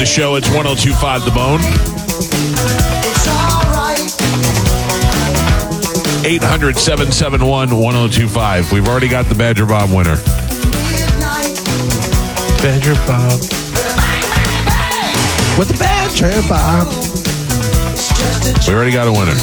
The show, it's 102.5 The Bone. 800-771-1025. We've already got the Badger Bob winner. Badger Bob. With the Badger Bob. We already got a winner.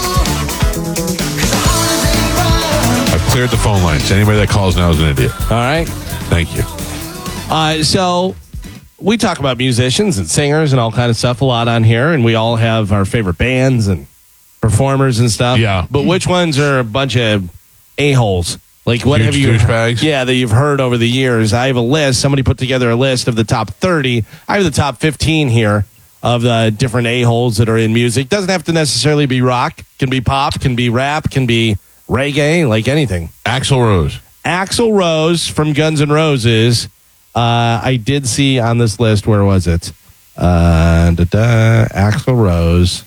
I've cleared the phone lines. Anybody that calls now is an idiot. All right. Thank you. So we talk about musicians and singers and all kind of stuff a lot on here, and we all have our favorite bands and performers and stuff. Yeah. But which ones are a bunch of a-holes? Like, what Huge have you douchebags? Yeah, that you've heard over the years. I have a list. Somebody put together a list of the top 30. I have the top 15 here of the different a-holes that are in music. Doesn't have to necessarily be rock. Can be pop, can be rap, can be reggae, like anything. Axl Rose. Axl Rose from Guns N' Roses. I did see on this list, where was it? Axl Rose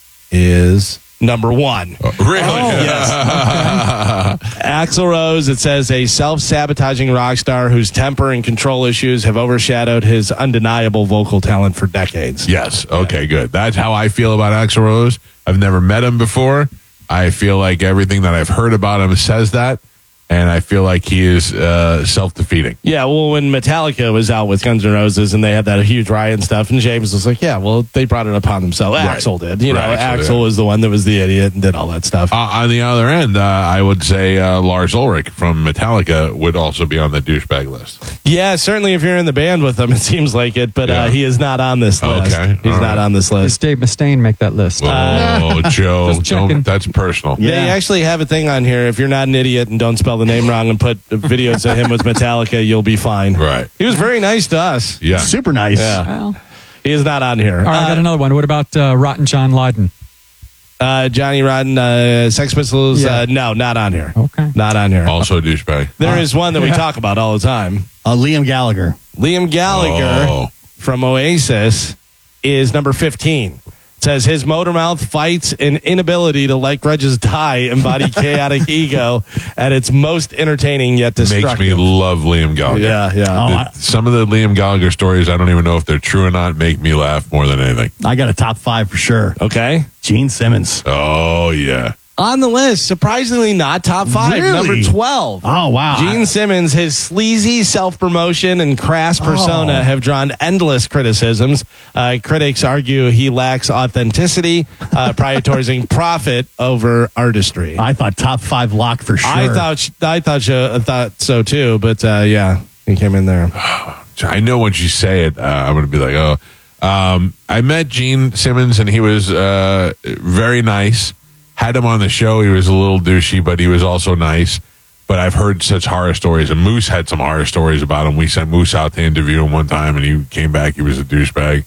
is number one. Really? Yes. Axl Rose, it says, a self-sabotaging rock star whose temper and control issues have overshadowed his undeniable vocal talent for decades. Yes. Okay, good. That's how I feel about Axl Rose. I've never met him before. I feel like everything that I've heard about him says that. And I feel like he is self-defeating. Yeah, well, when Metallica was out with Guns N' Roses and they had that huge riot and stuff, and James was like, yeah, well, they brought it upon themselves. Right. Axl did. You know, Right, Axl was the one that was the idiot and did all that stuff. On the other end, I would say Lars Ulrich from Metallica would also be on the douchebag list. Yeah, certainly if you're in the band with them, it seems like it, but Yeah. he is not on this list. Okay, He's all not right. on this Does list. Dave Mustaine make that list? Oh, Joe, Just checking. that's personal. They actually have a thing on here. If you're not an idiot and don't spell the name wrong and put videos of him with Metallica, you'll be fine. Right. He was very nice to us. Yeah. Super nice. Yeah. Well, He is not on here. all right, I got another one. What about Rotten John Lydon? Johnny Rotten, Sex Pistols, Yeah. no, not on here. Okay. Not on here. Also a douchebag. There is one that we talk about all the time. Liam Gallagher. Liam Gallagher Oh. from Oasis is number 15. It says his motor mouth, fights, and inability to let grudges die embody chaotic ego at its most entertaining yet Makes destructive. me love Liam Gallagher. Yeah. Some of the Liam Gallagher stories, I don't even know if they're true or not, make me laugh more than anything. I got a top 5 for sure. Okay. Gene Simmons. Oh, yeah. On the list, surprisingly not top 5. Really? Number 12. Oh, wow. Gene Simmons, his sleazy self-promotion and crass persona have drawn endless criticisms. Critics argue he lacks authenticity, prioritizing profit over artistry. I thought top 5 lock for sure. I thought so too, but yeah, he came in there. I know once you say it, I'm going to be like, oh. I met Gene Simmons, and he was very nice. Had him on the show. He was a little douchey, but he was also nice. But I've heard such horror stories, and Moose had some horror stories about him. We sent Moose out to interview him one time, and he came back. He was a douchebag.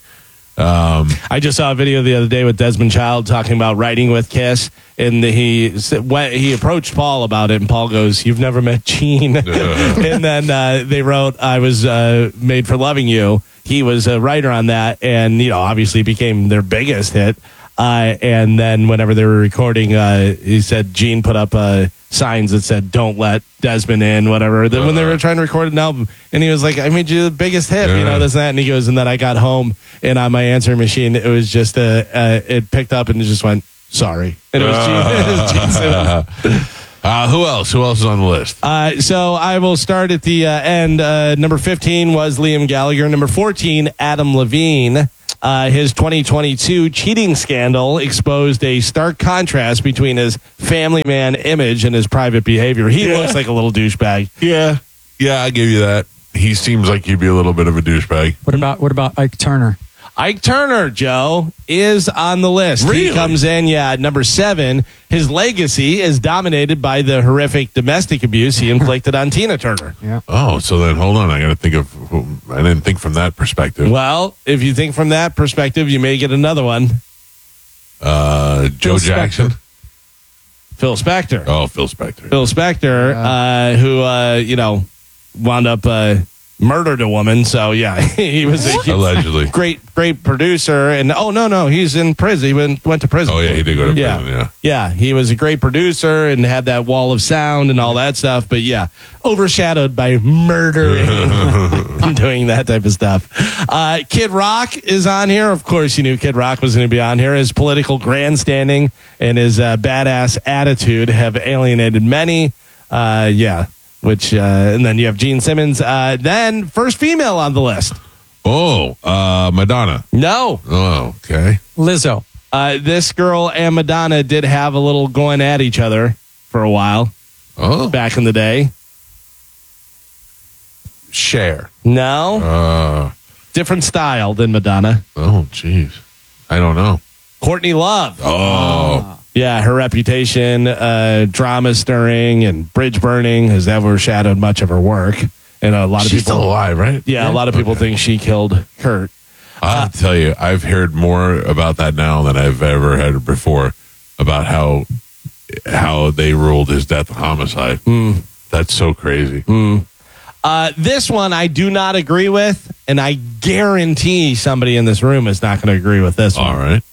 I just saw a video the other day with Desmond Child talking about writing with Kiss, and he approached Paul about it, and Paul goes, "You've never met Gene." And then they wrote, "I was made for loving you." He was a writer on that, and obviously became their biggest hit. And then whenever they were recording, he said Gene put up signs that said "Don't let Desmond in," whatever. Then when they were trying to record an album, and he was like, "I made you the biggest hit," this and that. And he goes, and then I got home, and on my answering machine, it was just it picked up and it just went, "Sorry," and it was Gene Simmons. Who else? Who else is on the list? So I will start at the end. Number 15 was Liam Gallagher. Number 14, Adam Levine. His 2022 cheating scandal exposed a stark contrast between his family man image and his private behavior. He looks like a little douchebag. Yeah, I give you that. He seems like he'd be a little bit of a douchebag. What about Ike Turner? Ike Turner, Joe, is on the list. Really? He comes in, at number 7. His legacy is dominated by the horrific domestic abuse he inflicted on Tina Turner. Yeah. Oh, so then hold on. I got to think of. I didn't think from that perspective. Well, if you think from that perspective, you may get another one. Joe Jackson. Phil Spector. Oh, Phil Spector. Phil Spector, who wound up murdered a woman. So yeah, he was a Allegedly. great producer. And no, he's in prison. He went to prison. Oh, yeah, he did go to prison, Yeah, he was a great producer and had that wall of sound and all that stuff. But yeah, overshadowed by murdering and doing that type of stuff. Kid Rock is on here. Of course, you knew Kid Rock was going to be on here. His political grandstanding and his badass attitude have alienated many. And then you have Gene Simmons. Then first female on the list. Oh, Madonna. No. Oh, okay. Lizzo. This girl and Madonna did have a little going at each other for a while. Oh. Back in the day. Cher. No. Different style than Madonna. Oh, jeez. I don't know. Courtney Love. Oh. Yeah, her reputation, drama stirring and bridge burning has overshadowed much of her work. And a lot of She's people still alive, right? Yeah, a lot of people think she killed Kurt. I'll tell you, I've heard more about that now than I've ever heard before about how they ruled his death a homicide. That's so crazy. This one I do not agree with, and I guarantee somebody in this room is not going to agree with this one. All right.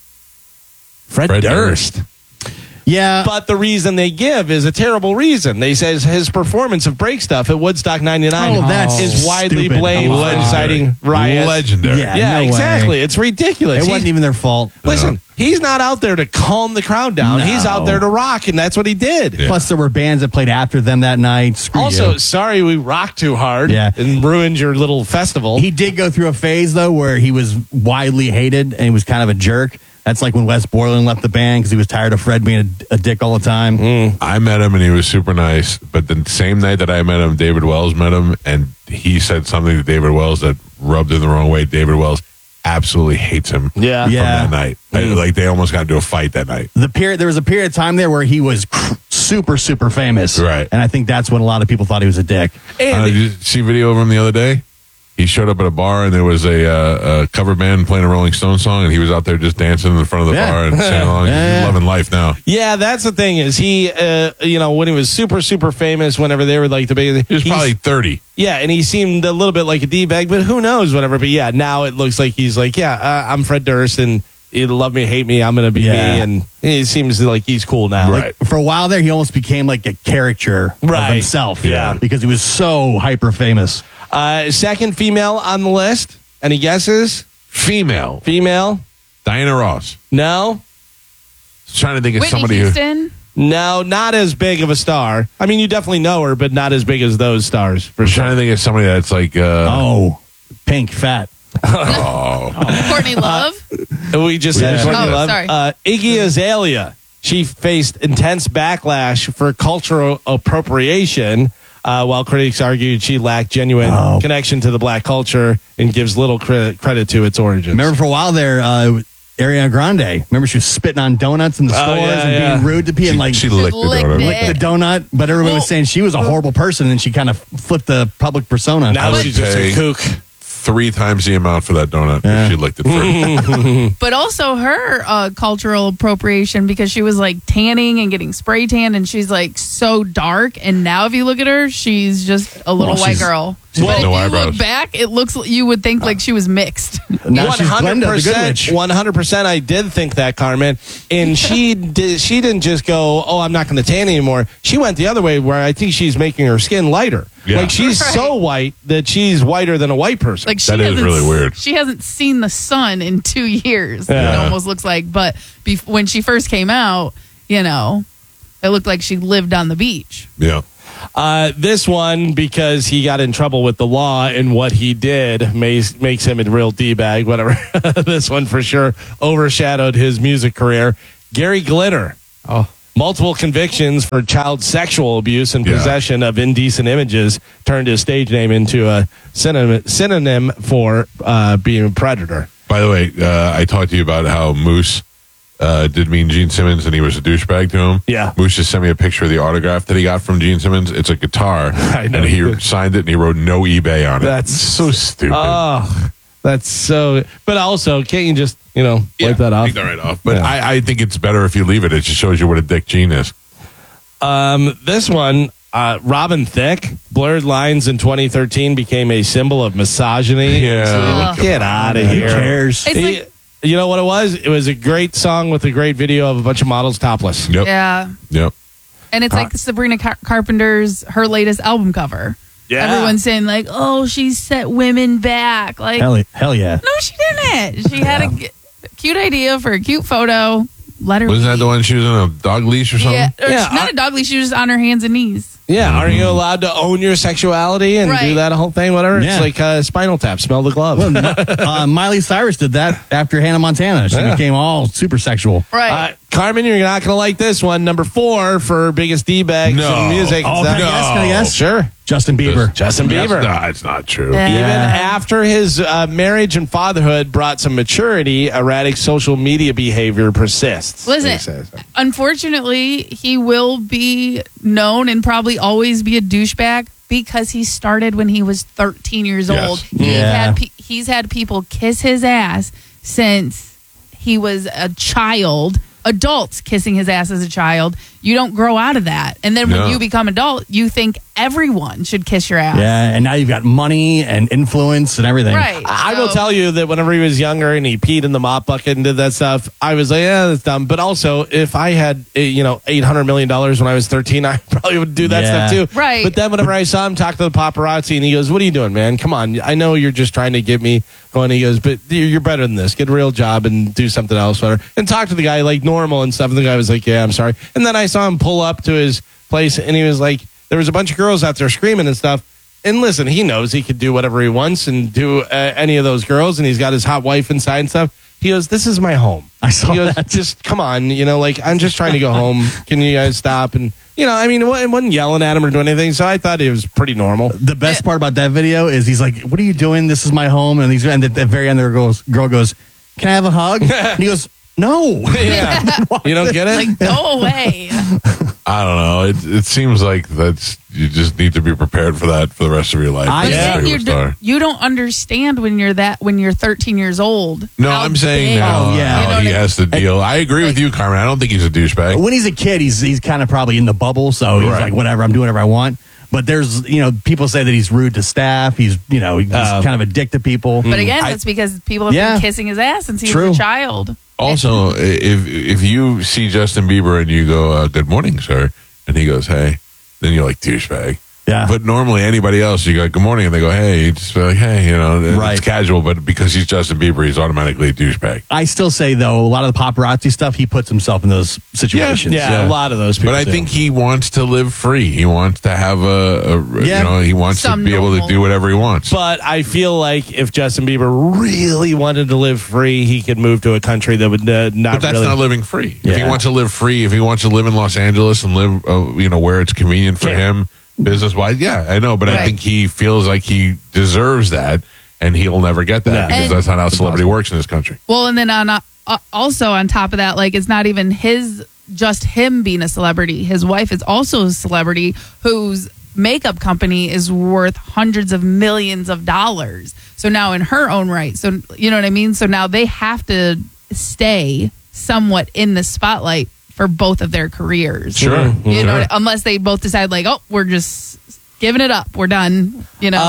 Fred Durst. Yeah. But the reason they give is a terrible reason. They says his performance of Break Stuff at Woodstock 99 is widely stupid. blamed for inciting riots. Legendary. Yeah. No exactly. way. It's ridiculous. It wasn't even their fault. Listen, he's not out there to calm the crowd down. No. He's out there to rock, and that's what he did. Yeah. Plus, there were bands that played after them that night. Screw Also, you. sorry we rocked too hard and ruined your little festival. He did go through a phase, though, where he was widely hated and he was kind of a jerk. That's like when Wes Borland left the band because he was tired of Fred being a dick all the time. I met him and he was super nice. But the same night that I met him, David Wells met him, and he said something to David Wells that rubbed him the wrong way. David Wells absolutely hates him. From that night, like they almost got into a fight that night. There was a period of time there where he was super famous, right? And I think that's when a lot of people thought he was a dick. Did you see video of him the other day? He showed up at a bar and there was a cover band playing a Rolling Stones song, and he was out there just dancing in front of the bar and singing along. He's loving life now. Yeah, that's the thing is he, when he was super famous, whenever they were like the big, he was probably 30. Yeah, and he seemed a little bit like a D-bag, but who knows, whatever. But yeah, now it looks like he's like, I'm Fred Durst, and either love me, hate me, I'm going to be me, and it seems like he's cool now. Right. For a while there, he almost became like a caricature of himself. Yeah. Because he was so hyper famous. Second female on the list. Any guesses? Female. Diana Ross. No. Trying to think of Whitney somebody Houston? No, not as big of a star. I mean, you definitely know her, but not as big as those stars, for sure. Trying to think of somebody that's like... pink, fat. Courtney Love? We just said Courtney Love. Sorry. Iggy Azalea. She faced intense backlash for cultural appropriation, while critics argued she lacked genuine connection to the black culture and gives little credit to its origins. Remember for a while there, Ariana Grande. Remember she was spitting on donuts in the stores and being rude to people. She licked the donut. Licked the donut, but everybody was saying she was a horrible person, and she kind of flipped the public persona. Now she's just a kook. 3 times the amount for that donut. She licked it first. But also her cultural appropriation, because she was like tanning and getting spray tan, and she's like so dark. And now if you look at her, she's just a little white girl. But if no you eyebrows. look back, it looks you would think like she was mixed. Now she's Glenda, the Good Witch. 100%. I did think that, Carmen, and she didn't just go, "Oh, I'm not going to tan anymore." She went the other way, where I think she's making her skin lighter. Yeah. Like she's so white that she's whiter than a white person. Like she That is hasn't- really weird. She hasn't seen the sun in 2 years. Yeah. It almost looks like. But when she first came out, it looked like she lived on the beach. Yeah. This one, because he got in trouble with the law and what he did, makes him a real D-bag, whatever. This one for sure overshadowed his music career. Gary Glitter. Multiple convictions for child sexual abuse and possession of indecent images turned his stage name into a synonym for being a predator. By the way, I talked to you about how Moose did mean Gene Simmons, and he was a douchebag to him. Yeah. Moose just sent me a picture of the autograph that he got from Gene Simmons. It's a guitar. I know. And he signed it, and he wrote no eBay on it. That's so stupid. Oh, that's so. But also, can't you just, wipe that off? Take that right off. But I think it's better if you leave it. It just shows you what a dick Gene is. This one, Robin Thicke, Blurred Lines in 2013 became a symbol of misogyny. Yeah. Get out of Who here. cares? It's like, You know what it was? It was a great song with a great video of a bunch of models topless. Yep. yeah. Yep. And it's like Sabrina Carpenter's, her latest album cover. Yeah. Everyone's saying like, oh, she set women back. Like, Hell yeah. no, she didn't. She had a cute idea for a cute photo. Let her Wasn't that be. the one she was on a dog leash or something? Yeah, or Yeah, not a dog leash. She was on her hands and knees. Yeah, are you allowed to own your sexuality and do Right. that whole thing, whatever? Yeah. It's like Spinal Tap, smell the glove. Miley Cyrus did that after Hannah Montana. She Yeah. became all super sexual. Right. Carmen, you're not going to like this one. Number 4 for biggest D-bags No. in music. Oh, Is that- can I guess? Can I guess? Sure. Justin Bieber. Justin Bieber. No, it's not true. Yeah. Even after his marriage and fatherhood brought some maturity, erratic social media behavior persists. he Listen, says. unfortunately, he will be known and probably always be a douchebag because he started when he was 13 years Yes. old. Yeah. He's had people kiss his ass since he was a child. Adults kissing his ass as a child. You don't grow out of that. And then when No. you become adult, you think everyone should kiss your ass. Yeah, and now you've got money and influence and everything. Right. I will So- tell you that whenever he was younger and he peed in the mop bucket and did that stuff, I was like, yeah, that's dumb. But also, if I had, $800 million when I was 13, I probably would do that Yeah. stuff too. Right. But then whenever I saw him talk to the paparazzi and he goes, what are you doing, man? Come on. I know you're just trying to get me going. He goes, but you're better than this. Get a real job and do something else. Whatever. And talk to the guy like normal and stuff. And the guy was like, yeah, I'm sorry. And then I saw him pull up to his place and he was like, there was a bunch of girls out there screaming and stuff. And listen, he knows he could do whatever he wants and do any of those girls. And he's got his hot wife inside and stuff. He goes, this is my home. I saw He goes, that. just come on, I'm just trying to go home. Can you guys stop? And, it wasn't yelling at him or doing anything. So I thought it was pretty normal. The best part about that video is he's like, "What are you doing? This is my home." And at the very end, the girl goes, "Can I have a hug?" And he goes, "No." Yeah. You don't get it? Like, go away. I don't know. It seems like you just need to be prepared for that for the rest of your life. I- But That's then a big star. you don't understand when you're 13 years old. No, how I'm saying big- now Oh, yeah. You know he what I has to deal. I agree with you, Carmen. I don't think he's a douchebag. When he's a kid, he's kind of probably in the bubble, so he's Right. like, "Whatever, I'm doing whatever I want." But there's, people say that he's rude to staff. He's kind of a dick to people. But again, that's because people have Yeah. been kissing his ass since he True. was a child. Also, if you see Justin Bieber and you go, "Good morning, sir," and he goes, "Hey," then you're like douchebag. Yeah. But normally anybody else, you go, "Good morning," and they go, "Hey," you just be like, "Hey," Right. it's casual. But because he's Justin Bieber, he's automatically a douchebag. I still say though, a lot of the paparazzi stuff, he puts himself in those situations. Yeah, a lot of those people. But I do. think he wants to live free. He wants to have Yeah. he wants Some to be able normal. to do whatever he wants. But I feel like if Justin Bieber really wanted to live free, he could move to a country that would not But that's really. not living free. If he Yeah. wants to live free, if he wants to live in Los Angeles and live, where it's convenient for Yeah. him, business wise, yeah, I know. But I Right. think he feels like he deserves that, and he'll never get that No. because And- that's not how celebrity works in this country. Well, and then also on top of that, like it's not even just him being a celebrity. His wife is also a celebrity whose makeup company is worth hundreds of millions of dollars. So now in her own right. So you know what I mean? So now they have to stay somewhat in the spotlight for both of their careers. Sure. You know, Sure. unless they both decide like, oh, we're just giving it up. We're done.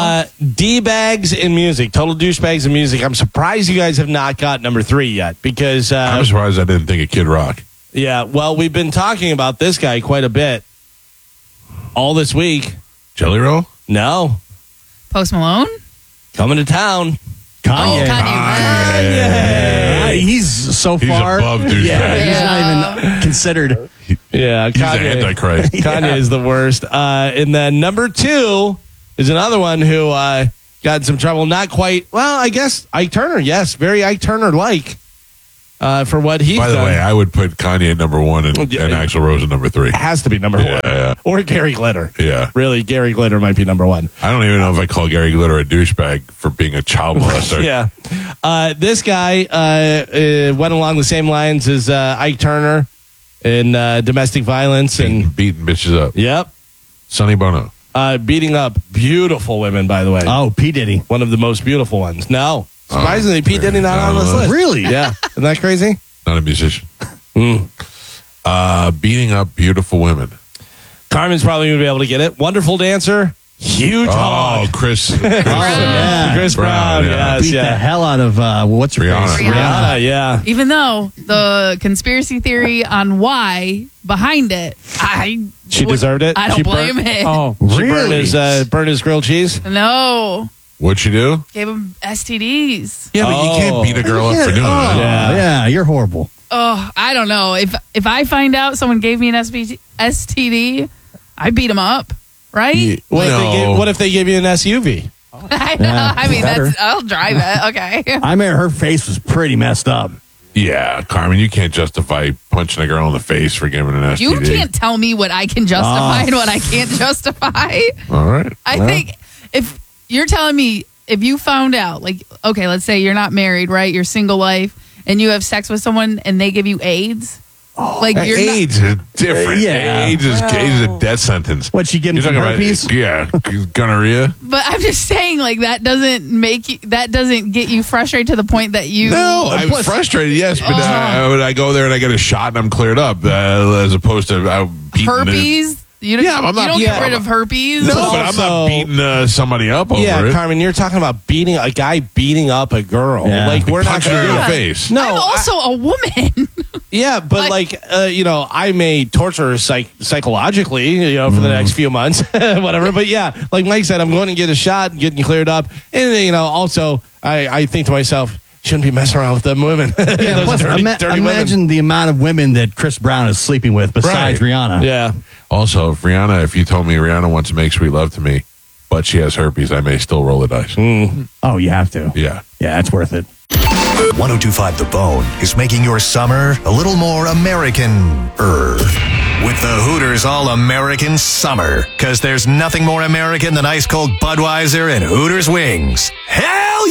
D-bags in music, total douchebags in music. I'm surprised you guys have not got number 3 yet because, I'm surprised I didn't think of Kid Rock. yeah, well, we've been talking about this guy quite a bit all this week. Jelly Roll? No, Post Malone. coming to town. Kanye. Oh, Kanye. He's so He's far. above douchebag. Yeah, he's Yeah. not even considered. Yeah, He's the Antichrist. Kanye is the worst. And then number 2 is another one who got in some trouble. Not quite. Well, I guess Ike Turner. Yes, very Ike Turner-like for what he's By the done. way, I would put Kanye at number 1 and Axl Rose at number 3. It has to be number 1. Yeah. Or Gary Glitter. Yeah. Really, Gary Glitter might be number 1. I don't even know if I call Gary Glitter a douchebag for being a child molester. Yeah. This guy went along the same lines as Ike Turner in domestic violence. And Beating bitches up. yep. Sonny Bono. Beating up beautiful women, by the way. Oh, P. Diddy. One of the most beautiful ones. No. Surprisingly, Pete Diddy not on this list. Really? Yeah. Isn't that crazy? Not a musician. Hmm. Beating up beautiful women. Carmen's probably going to be able to get it. Wonderful dancer. Huge Oh, hog. Chris. yeah. Chris Brown. yeah. Yes, Beat the yeah. hell out of what's her Rihanna. face? Rihanna, yeah. Even though the conspiracy theory on why behind it, She deserved it? I don't She blame burnt- it. Oh, She Really? burned his grilled cheese. No, What'd you do? gave him STDs. Yeah, but you can't beat a girl up for doing that. Yeah. Yeah, you're horrible. Oh, I don't know. If I find out someone gave me an STD, I beat him up, right? What if they give you an SUV? I know. Yeah, I mean, better. I'll drive it. Okay. I mean, her face was pretty messed up. Yeah, Carmen, you can't justify punching a girl in the face for giving an STD. You can't tell me what I can justify and what I can't justify. All right. I think if you're telling me, if you found out, like, okay, let's say you're not married, right? You're single life, and you have sex with someone and they give you AIDS. Like, you're not. AIDS is different. Yeah. AIDS is a death sentence. What, she getting You're some talking herpes? about, yeah, gonorrhea. But I'm just saying, like, that doesn't get you frustrated to the point that you. No, I'm frustrated, yes, but I go there and I get a shot and I'm cleared up as opposed to beating herpes. You don't, Yeah, I'm not- you don't yeah, get rid I'm- of herpes. No, but I'm not Also- beating somebody up over Yeah, it. Carmen, you're talking about beating a guy beating up a girl. Yeah. Like, we're not Punching going her to in do the that. face. No, I'm also a woman. yeah, but I may torture her psychologically, for the next few months, whatever. But yeah, like Mike said, I'm going to get a shot, getting cleared up, and also I think to myself, shouldn't be messing around with them women. Yeah, Those plus, dirty women. imagine the amount of women that Chris Brown is sleeping with besides Right. Rihanna. Yeah. Also, if you told me Rihanna wants to make sweet love to me, but she has herpes, I may still roll the dice. Oh, you have to. Yeah. Yeah, it's worth it. 1025 The Bone is making your summer a little more American-er. With the Hooters All-American Summer. Because there's nothing more American than ice-cold Budweiser and Hooters wings. Hell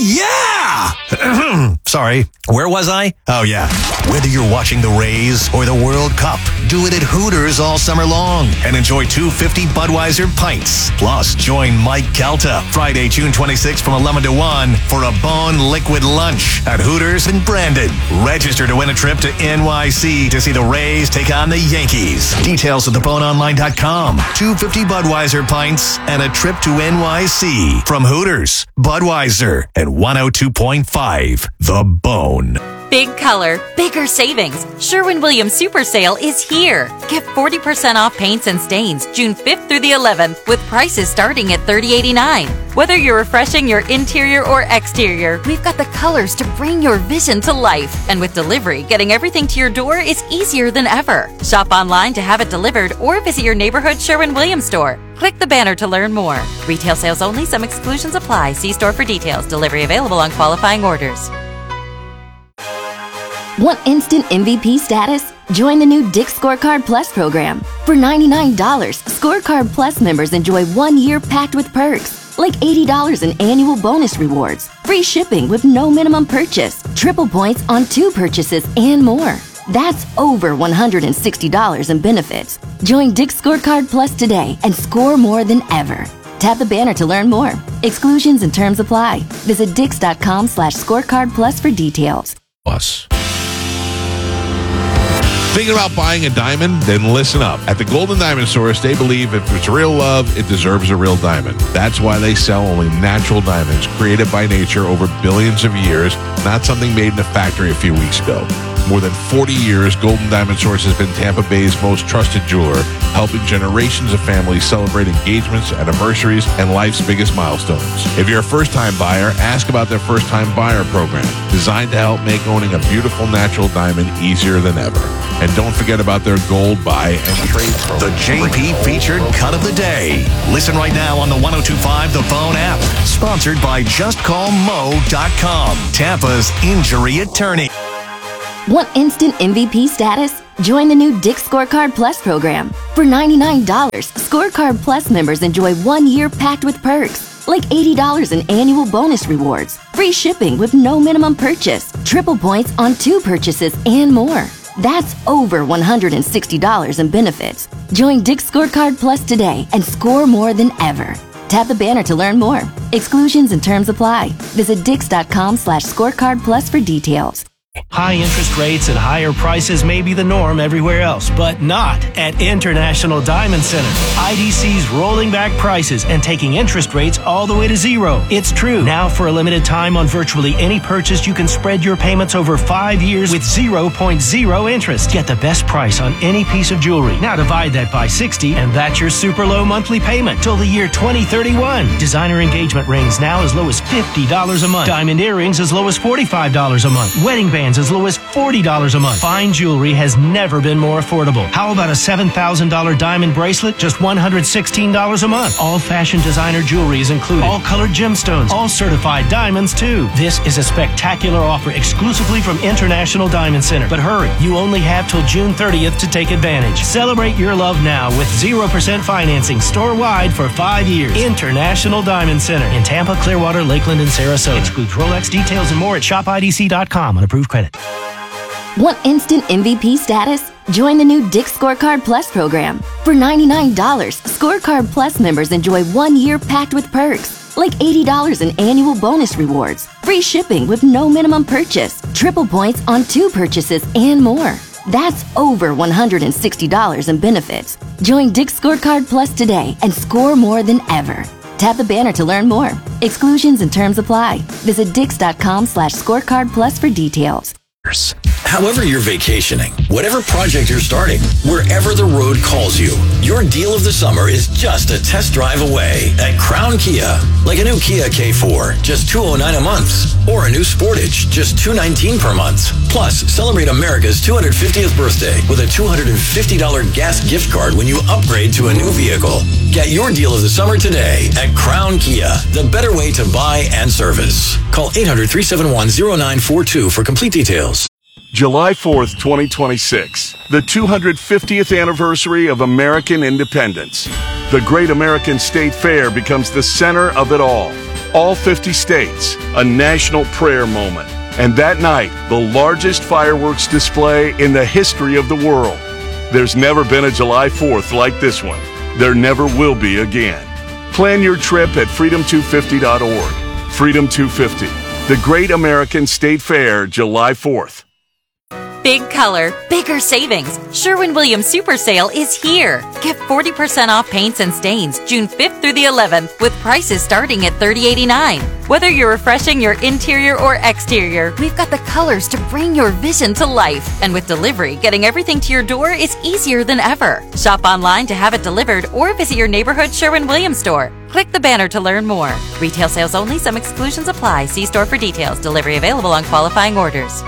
yeah! Sorry, where was I? Oh yeah. Whether you're watching the Rays or the World Cup, do it at Hooters all summer long and enjoy 250 Budweiser pints. Plus, join Mike Calta Friday, June 26th from 11 to 1 for a Bone Liquid Lunch at Hooters in Brandon. Register to win a trip to NYC to see the Rays take on the Yankees. Details at theboneonline.com. 250 Budweiser pints and a trip to NYC from Hooters, Budweiser, and 102.5 The Bone. Big color, bigger savings. Sherwin-Williams Super Sale is here. Get 40% off paints and stains June 5th through the 11th with prices starting at $30.89. Whether you're refreshing your interior or exterior, we've got the colors to bring your vision to life. And with delivery, getting everything to your door is easier than ever. Shop online to have it delivered or visit your neighborhood Sherwin-Williams store. Click the banner to learn more. Retail sales only. Some exclusions apply. See store for details. Delivery available on qualifying orders. Want instant MVP status? Join the new Dick's Scorecard Plus program. For $99, Scorecard Plus members enjoy 1 year packed with perks, like $80 in annual bonus rewards, free shipping with no minimum purchase, triple points on 2 purchases, and more. That's over $160 in benefits. Join Dick's Scorecard Plus today and score more than ever. Tap the banner to learn more. Exclusions and terms apply. Visit dix.com/scorecard plus for details. Plus. Thinking about buying a diamond? Then listen up. At the Golden Diamond Source, they believe if it's real love, it deserves a real diamond. That's why they sell only natural diamonds created by nature over billions of years, not something made in a factory a few weeks ago. More than 40 years, Golden Diamond Source has been Tampa Bay's most trusted jeweler, helping generations of families celebrate engagements, anniversaries, and life's biggest milestones. If you're a first-time buyer, ask about their first-time buyer program, designed to help make owning a beautiful natural diamond easier than ever. And don't forget about their gold buy and trade program. The JP featured cut of the day. Listen right now on the 1025 The Bone app. Sponsored by JustCallMo.com, Tampa's injury attorney. Want instant MVP status? Join the new Dick's Scorecard Plus program. For $99, Scorecard Plus members enjoy 1 year packed with perks, like $80 in annual bonus rewards, free shipping with no minimum purchase, triple points on 2 purchases, and more. That's over $160 in benefits. Join Dick's Scorecard Plus today and score more than ever. Tap the banner to learn more. Exclusions and terms apply. Visit dix.com/scorecard plus for details. High interest rates and higher prices may be the norm everywhere else, but not at International Diamond Center. IDC's rolling back prices and taking interest rates all the way to zero. It's true. Now, for a limited time on virtually any purchase, you can spread your payments over 5 years with 0.0 interest. Get the best price on any piece of jewelry. Now divide that by 60, and that's your super low monthly payment till the year 2031. Designer engagement rings now as low as $50 a month. Diamond earrings as low as $45 a month. Wedding bands as low as $40 a month. Fine jewelry has never been more affordable. How about a $7,000 diamond bracelet? Just $116 a month. All fashion designer jewelry is included. All colored gemstones. All certified diamonds, too. This is a spectacular offer exclusively from International Diamond Center. But hurry, you only have till June 30th to take advantage. Celebrate your love now with 0% financing store-wide for 5 years. International Diamond Center in Tampa, Clearwater, Lakeland, and Sarasota. Excludes Rolex. Details and more at shopidc.com on approved credit. Want instant MVP status? Join the new Dick's Scorecard Plus program. For $99, Scorecard Plus members enjoy 1 year packed with perks, like $80 in annual bonus rewards, free shipping with no minimum purchase, triple points on 2 purchases, and more. That's over $160 in benefits. Join Dick's Scorecard Plus today and score more than ever. Tap the banner to learn more. Exclusions and terms apply. Visit dix.com/scorecard plus for details. However you're vacationing, whatever project you're starting, wherever the road calls you, your deal of the summer is just a test drive away at Crown Kia. Like a new Kia K4, just $209 a month, or a new Sportage, just $219 per month. Plus, celebrate America's 250th birthday with a $250 gas gift card when you upgrade to a new vehicle. Get your deal of the summer today at Crown Kia, the better way to buy and service. Call 800-371-0942 for complete details. July 4th, 2026, the 250th anniversary of American independence. The Great American State Fair becomes the center of it all. All 50 states, a national prayer moment. And that night, the largest fireworks display in the history of the world. There's never been a July 4th like this one. There never will be again. Plan your trip at freedom250.org. Freedom 250, the Great American State Fair, July 4th. Big color, bigger savings. Sherwin-Williams Super Sale is here. Get 40% off paints and stains June 5th through the 11th with prices starting at $30.89. Whether you're refreshing your interior or exterior, we've got the colors to bring your vision to life. And with delivery, getting everything to your door is easier than ever. Shop online to have it delivered or visit your neighborhood Sherwin-Williams store. Click the banner to learn more. Retail sales only. Some exclusions apply. See store for details. Delivery available on qualifying orders.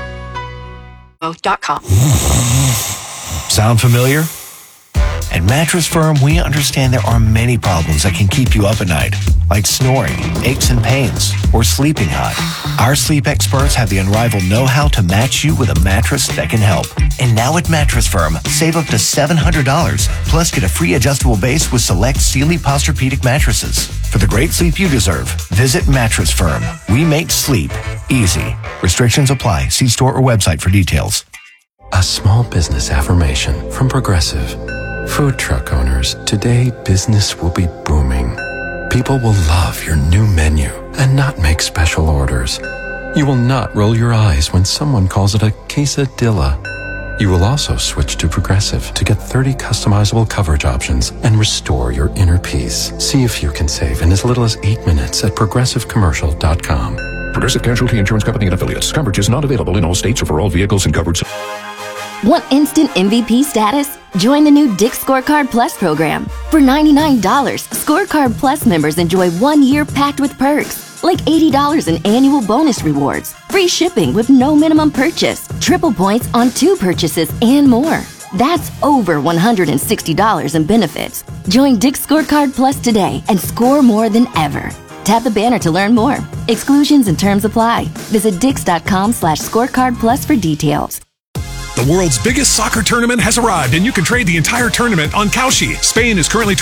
Sound familiar? At Mattress Firm, we understand there are many problems that can keep you up at night, like snoring, aches and pains, or sleeping hot. Our sleep experts have the unrivaled know-how to match you with a mattress that can help. And now at Mattress Firm, save up to $700, plus get a free adjustable base with select Sealy Posturepedic mattresses. For the great sleep you deserve, visit Mattress Firm. We make sleep easy. Restrictions apply. See store or website for details. A small business affirmation from Progressive. Food truck owners, today business will be booming. People will love your new menu and not make special orders. You will not roll your eyes when someone calls it a quesadilla. You will also switch to Progressive to get 30 customizable coverage options and restore your inner peace. See if you can save in as little as 8 minutes at progressivecommercial.com. Progressive Casualty Insurance Company and Affiliates. Coverage is not available in all states or for all vehicles and coverage. Want instant MVP status? Join the new Dick's Scorecard Plus program. For $99, Scorecard Plus members enjoy 1 year packed with perks, like $80 in annual bonus rewards, free shipping with no minimum purchase, triple points on 2 purchases, and more. That's over $160 in benefits. Join Dick's Scorecard Plus today and score more than ever. Tap the banner to learn more. Exclusions and terms apply. Visit dix.com/scorecard plus for details. The world's biggest soccer tournament has arrived, and you can trade the entire tournament on Kalshi. Spain is currently